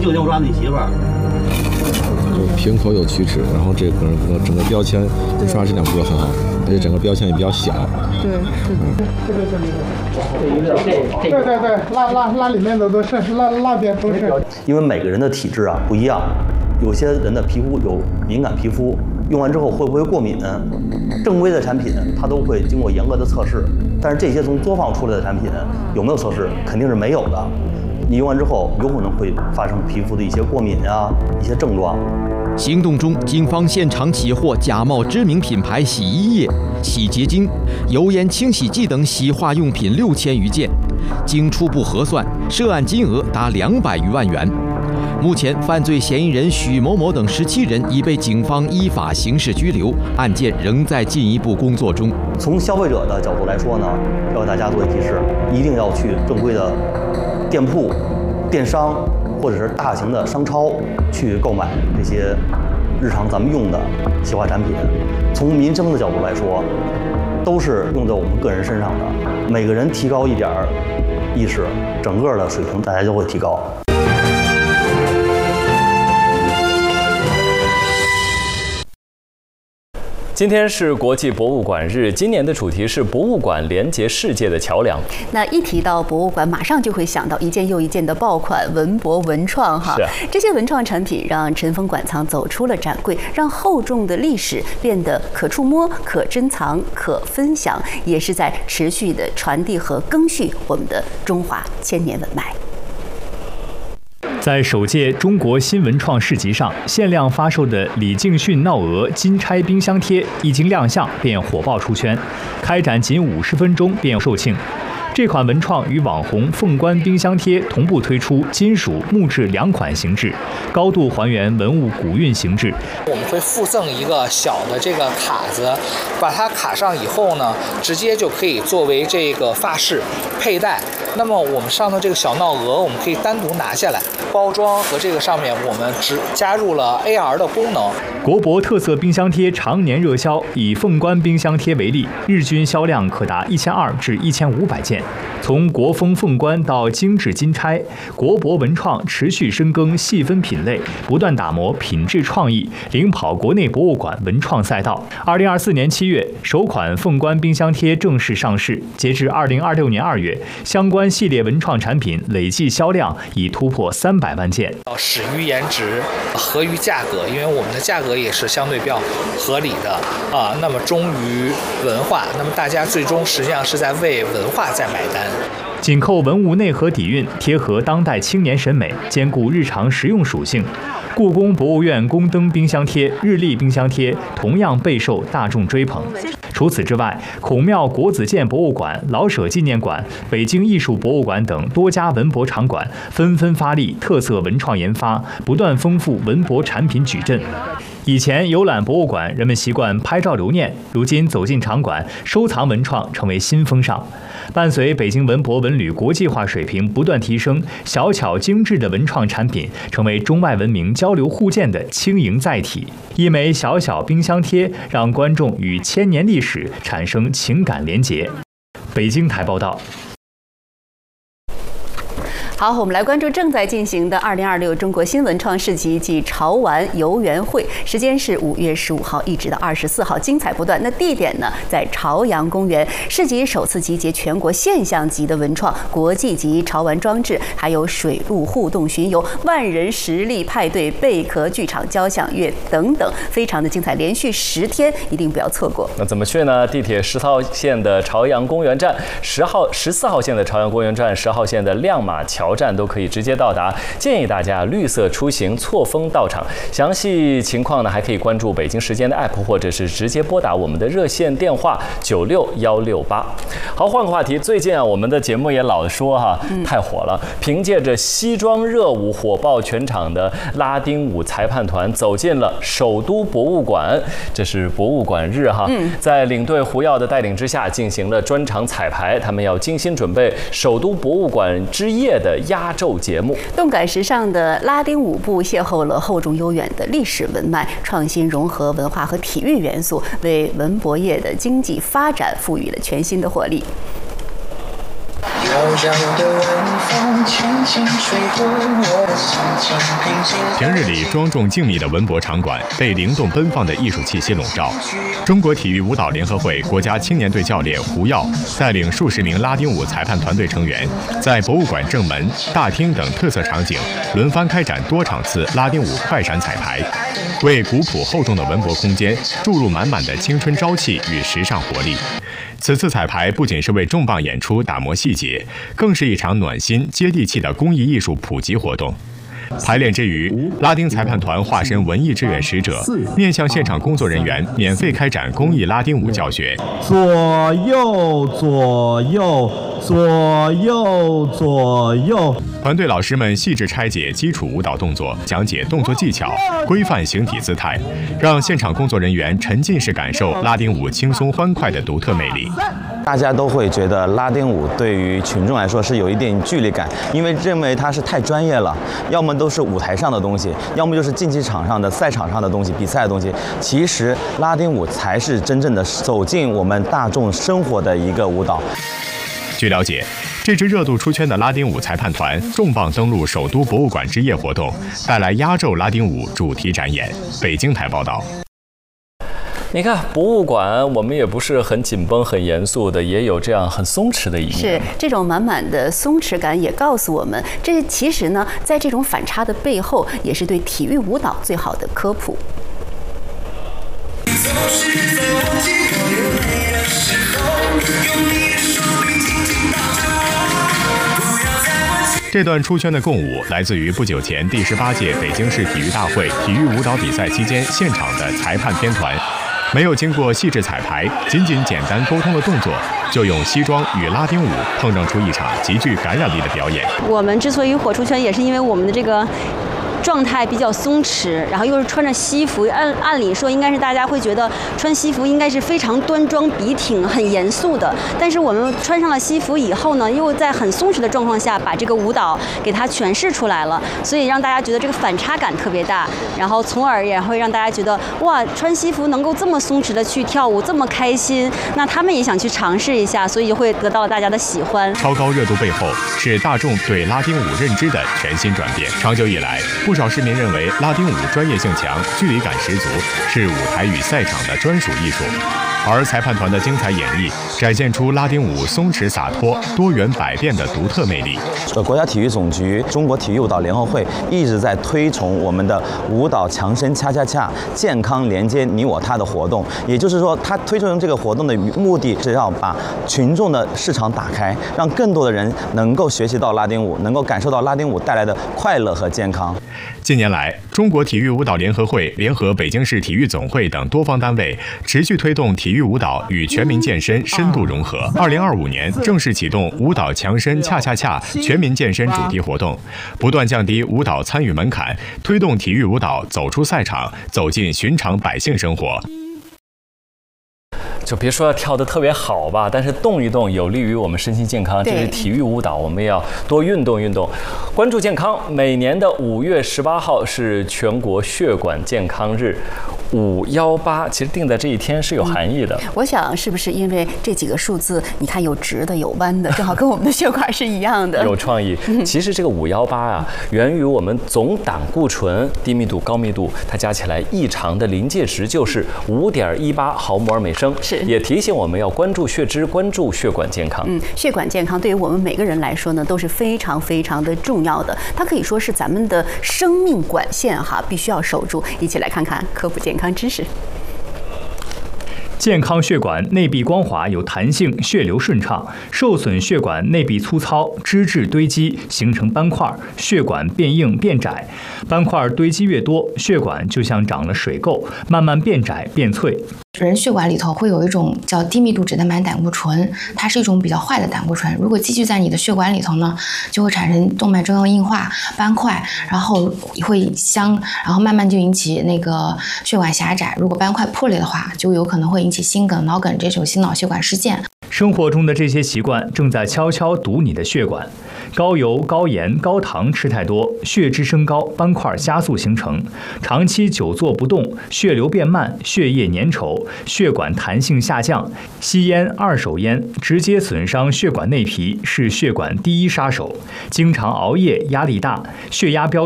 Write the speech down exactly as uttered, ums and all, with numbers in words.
就牛抓你媳妇儿。 就瓶口有龋齿，然后这个整个标签刷质量不是很好，而且整个标签也比较小。 对，是的。这个是那个。对对对，拉拉拉里面的都是，拉拉边都是。 因为每个人的体质啊不一样，有些人的皮肤有敏感皮肤，用完之后会不会过敏？正规的产品它都会经过严格的测试，但是这些从作坊出来的产品有没有测试？肯定是没有的。你用完之后有可能会发生皮肤的一些过敏啊，一些症状。 行动中，警方现场起获假冒知名品牌洗衣液、洗洁精、油盐清洗剂等洗化用品六千余件，经初步核算，涉案金额达两百余万元。目前，犯罪嫌疑人许某某等十七人已被警方依法刑事拘留，案件仍在进一步工作中。 从消费者的角度来说呢，要给大家做一提示，一定要去正规的店铺、电商或者是大型的商超去购买这些日常咱们用的洗化产品。从民生的角度来说，都是用在我们个人身上的。每个人提高一点意识，整个的水平大家就会提高。 今天是国际博物馆日，今年的主题是博物馆连接世界的桥梁。 那一提到博物馆，马上就会想到一件又一件的爆款文博文创哈。 是啊， 这些文创产品让尘封馆藏走出了展柜，让厚重的历史变得可触摸、可珍藏、可分享，也是在持续的传递和更续我们的中华千年文脉。 在首届中国新文创市集上，限量发售的李敬训闹鹅金钗冰箱贴一经亮相便火爆出圈，开展仅五十分钟便售罄。这款文创与网红凤冠冰箱贴同步推出金属、木质两款形制，高度还原文物古韵形制。 我们会附赠一个小的这个卡子，把它卡上以后呢，直接就可以作为这个发饰佩戴。那么我们上的这个小闹鹅，我们可以单独拿下来，包装和这个上面我们只加入了 A R 的功能。 国博特色冰箱贴常年热销，以凤冠冰箱贴为例，日均销量可达一千二至一千五百件。从国风凤冠到精致金钗，国博文创持续深耕细分品类，不断打磨品质创意，领跑国内博物馆文创赛道。二零二四年七月，首款凤冠冰箱贴正式上市，截至二零二六年二月，相关系列文创产品累计销量已突破三百万件。 始于颜值，合于价格，因为我们的价格也是相对比较合理的啊。那么忠于文化，那么大家最终实际上是在为文化在买单。 紧扣文物内核底蕴，贴合当代青年审美，兼顾日常实用属性。故宫博物院宫灯冰箱贴、日历冰箱贴同样备受大众追捧。除此之外，孔庙国子监博物馆、老舍纪念馆、北京艺术博物馆等多家文博场馆纷纷发力特色文创研发，不断丰富文博产品矩阵。以前游览博物馆，人们习惯拍照留念，如今走进场馆，收藏文创成为新风尚。伴随北京文博文旅国际化水平不断提升，小巧精致的文创产品成为中外文明交流互鉴的轻盈载体。一枚小小冰箱贴，让观众与千年历史产生情感连结。北京台报道。 好，我们来关注正在进行的二零二六中国新文创市集暨潮玩游园会，时间是五月十五号一直到二十四号，精彩不断。那地点呢，在朝阳公园。市集首次集结全国现象级的文创、国际级潮玩装置，还有水陆互动巡游、万人实力派对、贝壳剧场、交响乐等等，非常的精彩，连续十天，一定不要错过。 那怎么去呢？地铁十号线的朝阳公园站、十号、十四号线的朝阳公园站、十号线的亮马桥站都可以直接到达，建议大家绿色出行，错峰到场。详细情况呢，还可以关注北京时间的 app， 或者是直接拨打我们的热线电话九六幺六八。好，换个话题，最近啊，我们的节目也老说哈，太火了。凭借着西装热舞火爆全场的拉丁舞裁判团走进了首都博物馆，这是博物馆日哈，在领队胡耀的带领之下进行了专场彩排，他们要精心准备首都博物馆之夜的压轴节目。 动感时尚的拉丁舞步邂逅了厚重悠远的历史文脉，创新融合文化和体育元素，为文博业的经济发展赋予了全新的活力。 悠扬的晚风轻轻吹过我的心平日里庄重静谧的文博场馆被灵动奔放的艺术气息笼罩。中国体育舞蹈联合会国家青年队教练胡耀带领数十名拉丁舞裁判团队成员，在博物馆正门、大厅等特色场景轮番开展多场次拉丁舞快闪彩排，为古朴厚重的文博空间注入满满的青春朝气与时尚活力。此次彩排不仅是为重磅演出打磨细节，更是一场暖心接地气的公益艺术普及活动。排练之余，拉丁裁判团化身文艺志愿使者，面向现场工作人员免费开展公益拉丁舞教学。 左右左右左右左右。 团队老师们细致拆解基础舞蹈动作，讲解动作技巧，规范形体姿态，让现场工作人员沉浸式感受拉丁舞轻松欢快的独特魅力。 大家都会觉得拉丁舞对于群众来说是有一点距离感，因为认为它是太专业了，要么都是舞台上的东西，要么就是竞技场上的赛场上的东西，比赛的东西。其实拉丁舞才是真正的走进我们大众生活的一个舞蹈。 据了解，这支热度出圈的拉丁舞裁判团重磅登陆首都博物馆之夜活动，带来压轴拉丁舞主题展演。北京台报道。 你看，博物馆我们也不是很紧绷、很严肃的，也有这样很松弛的一面。 是这种满满的松弛感，也告诉我们，这其实呢，在这种反差的背后，也是对体育舞蹈最好的科普。 这段出圈的共舞来自于不久前第十八届北京市体育大会体育舞蹈比赛期间现场的裁判片团。没有经过细致彩排，仅仅简单沟通的动作，就用西装与拉丁舞碰撞出一场极具感染力的表演。 我们之所以火出圈，也是因为我们的这个状态比较松弛，然后又是穿着西服，按按理说应该是大家会觉得穿西服应该是非常端庄笔挺、很严肃的，但是我们穿上了西服以后呢，又在很松弛的状况下把这个舞蹈给它诠释出来了，所以让大家觉得这个反差感特别大，然后从而也会让大家觉得哇，穿西服能够这么松弛的去跳舞，这么开心，那他们也想去尝试一下，所以就会得到了大家的喜欢。 超高热度背后是大众对拉丁舞认知的全新转变。长久以来，不少市民认为拉丁舞专业性强，距离感十足，是舞台与赛场的专属艺术。而裁判团的精彩演绎，展现出拉丁舞松弛洒脱、多元百变的独特魅力。 国家体育总局、中国体育舞蹈联合会一直在推崇我们的舞蹈强身恰恰恰、健康连接你我他的活动。也就是说，它推崇这个活动的目的是要把群众的市场打开，让更多的人能够学习到拉丁舞，能够感受到拉丁舞带来的快乐和健康。 近年来，中国体育舞蹈联合会联合北京市体育总会等多方单位，持续推动体育舞蹈与全民健身深度融合。二零二五年正式启动舞蹈强身恰恰恰全民健身主题活动，不断降低舞蹈参与门槛，推动体育舞蹈走出赛场，走进寻常百姓生活。 就别说要跳得特别好吧，但是动一动有利于我们身心健康。这是体育舞蹈，我们要多运动运动，关注健康。每年的五月十八号是全国血管健康日，五幺八其实定在这一天是有含义的。 嗯、我想是不是因为这几个数字，你看有直的有弯的，正好跟我们的血管是一样的。 有创意。其实这个五幺八啊，源于我们总胆固醇低密度、高密度，它加起来异常的临界值就是五点一八毫摩尔每升。 是。 也提醒我们要关注血脂，关注血管健康。 嗯，血管健康对于我们每个人来说呢，都是非常非常的重要的。它可以说是咱们的生命管线哈，必须要守住。一起来看看科普健康知识。 健康血管内壁光滑有弹性，血流顺畅；受损血管内壁粗糙，脂质堆积形成斑块，血管变硬变窄。斑块堆积越多，血管就像长了水垢，慢慢变窄变脆。 人血管里头会有一种叫低密度脂蛋白胆固醇，它是一种比较坏的胆固醇。如果积聚在你的血管里头呢，就会产生动脉粥样硬化、斑块，然后会相，然后慢慢就引起那个血管狭窄。如果斑块破裂的话，就有可能会引起心梗、脑梗这种心脑血管事件。 生活中的这些习惯正在悄悄堵你的血管。高油、高盐、高糖吃太多，血脂升高，斑块加速形成。长期久坐不动，血流变慢，血液粘稠，血管弹性下降。吸烟、二手烟直接损伤血管内皮，是血管第一杀手。经常熬夜、压力大，血压飙